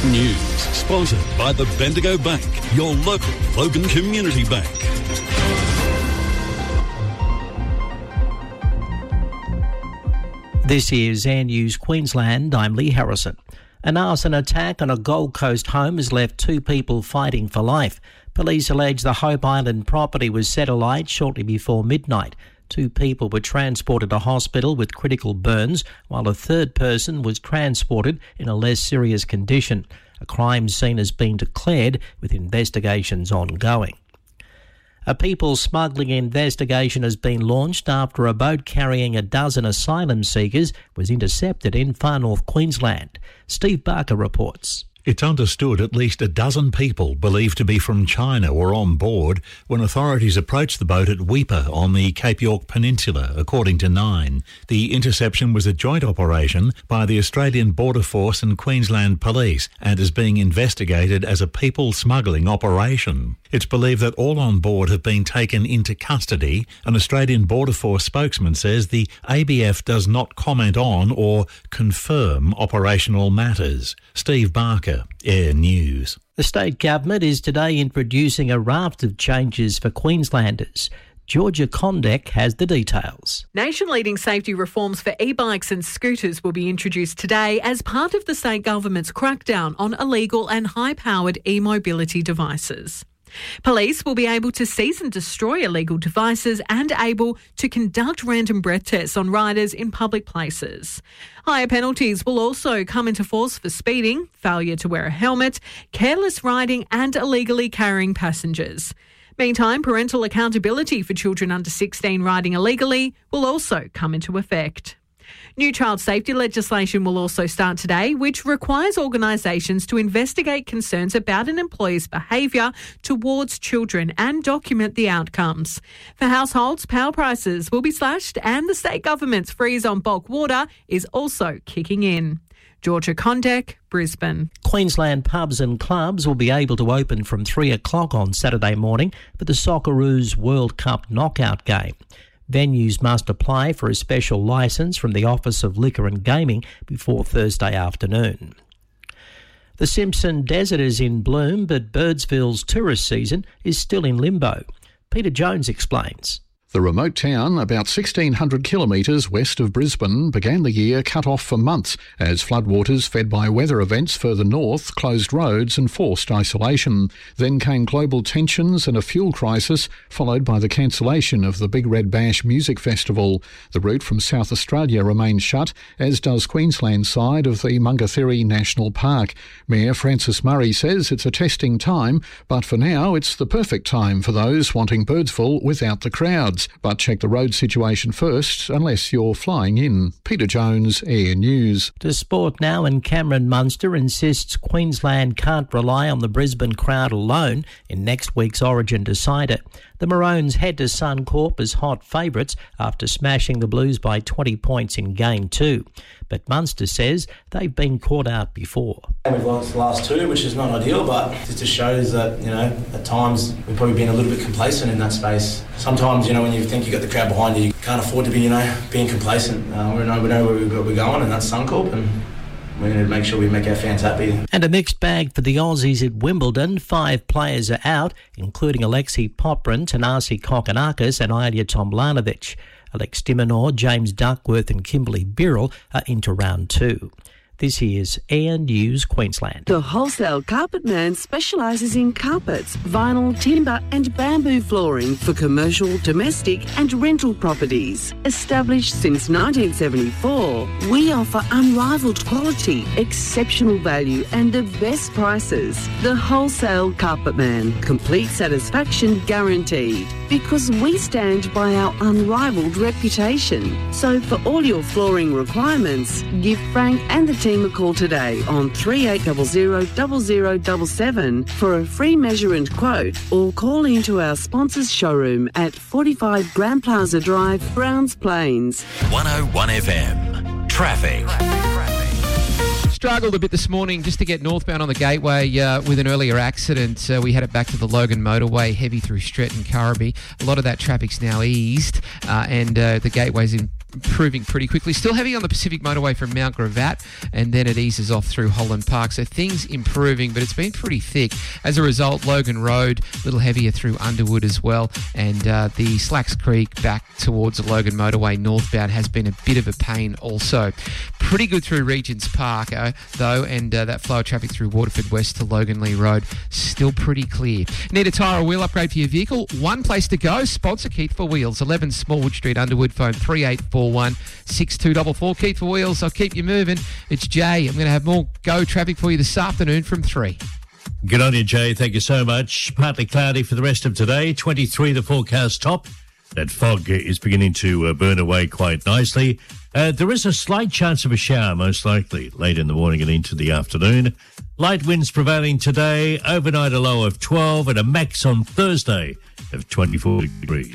News, sponsored by the Bendigo Bank, your local Logan Community Bank. This is Air News Queensland. I'm Lee Harrison. An arson attack on a Gold Coast home has left two people fighting for life. Police allege the Hope Island property was set alight shortly before midnight. Two people were transported to hospital with critical burns, while a third person was transported in a less serious condition. A crime scene has been declared, with investigations ongoing. A people smuggling investigation has been launched after a boat carrying a dozen asylum seekers was intercepted in far north Queensland. Steve Barker reports. It's understood at least a dozen people believed to be from China were on board when authorities approached the boat at Weipa on the Cape York Peninsula, according to Nine. The interception was a joint operation by the Australian Border Force and Queensland Police and is being investigated as a people smuggling operation. It's believed that all on board have been taken into custody. An Australian Border Force spokesman says the ABF does not comment on or confirm operational matters. Steve Barker, Air News. The state government is today introducing a raft of changes for Queenslanders. Georgia Condek has the details. Nation-leading safety reforms for e-bikes and scooters will be introduced today as part of the state government's crackdown on illegal and high-powered e-mobility devices. Police will be able to seize and destroy illegal devices and able to conduct random breath tests on riders in public places. Higher penalties will also come into force for speeding, failure to wear a helmet, careless riding and illegally carrying passengers. Meantime, parental accountability for children under 16 riding illegally will also come into effect. New child safety legislation will also start today, which requires organisations to investigate concerns about an employee's behaviour towards children and document the outcomes. For households, power prices will be slashed and the state government's freeze on bulk water is also kicking in. Georgia Condek, Brisbane. Queensland pubs and clubs will be able to open from 3 o'clock on Saturday morning for the Socceroos World Cup knockout game. Venues must apply for a special licence from the Office of Liquor and Gaming before Thursday afternoon. The Simpson Desert is in bloom, but Birdsville's tourist season is still in limbo. Peter Jones explains. The remote town, about 1,600 kilometres west of Brisbane, began the year cut off for months as floodwaters fed by weather events further north closed roads and forced isolation. Then came global tensions and a fuel crisis, followed by the cancellation of the Big Red Bash Music Festival. The route from South Australia remains shut, as does Queensland's side of the Mungathiri National Park. Mayor Francis Murray says it's a testing time, but for now it's the perfect time for those wanting Birdsville without the crowds. But check the road situation first, unless you're flying in. Peter Jones, Air News. To sport now, and Cameron Munster insists Queensland can't rely on the Brisbane crowd alone in next week's Origin decider. The Maroons head to Suncorp as hot favourites after smashing the Blues by 20 points in Game 2. But Munster says they've been caught out before. We've lost the last two, which is not ideal, but it just shows that, at times we've probably been a little bit complacent in that space. Sometimes, when you think you've got the crowd behind you, you can't afford to be, being complacent. We know where we're going, and that's Suncorp, and we're going to make sure we make our fans happy. And a mixed bag for the Aussies at Wimbledon. 5 players are out, including Alexei Poprin, Thanasi Kokkinakis and Ilya Tomljanovic. Alex de Minaur, James Duckworth and Kimberly Birrell are into round 2. This is Air News Queensland. The Wholesale Carpet Man specialises in carpets, vinyl, timber and bamboo flooring for commercial, domestic and rental properties. Established since 1974, we offer unrivalled quality, exceptional value and the best prices. The Wholesale Carpet Man. Complete satisfaction guaranteed. Because we stand by our unrivalled reputation. So for all your flooring requirements, give Frank and the team a call today on 3800 0077 for a free measure and quote, or call into our sponsors showroom at 45 Grand Plaza Drive, Browns Plains. 101 FM. Traffic. Struggled a bit this morning just to get northbound on the Gateway with an earlier accident. We had it back to the Logan motorway, heavy through Stretton, Currabee. A lot of that traffic's now eased and the Gateway's in improving pretty quickly. Still heavy on the Pacific Motorway from Mount Gravatt, and then it eases off through Holland Park. So things improving, but it's been pretty thick. As a result, Logan Road, a little heavier through Underwood as well, and the Slacks Creek back towards the Logan Motorway northbound has been a bit of a pain also. Pretty good through Regents Park, though, and that flow of traffic through Waterford West to Logan Lee Road, still pretty clear. Need a tyre or wheel upgrade for your vehicle? One place to go. Sponsor Keith for Wheels, 11 Smallwood Street, Underwood. Phone 3841 6244. Keith for Wheels, I'll keep you moving. It's Jay. I'm going to have more Go traffic for you this afternoon from 3. Good on you, Jay. Thank you so much. Partly cloudy for the rest of today. 23 the forecast top. That fog is beginning to burn away quite nicely. There is a slight chance of a shower, most likely, late in the morning and into the afternoon. Light winds prevailing today. Overnight a low of 12 and a max on Thursday of 24 degrees.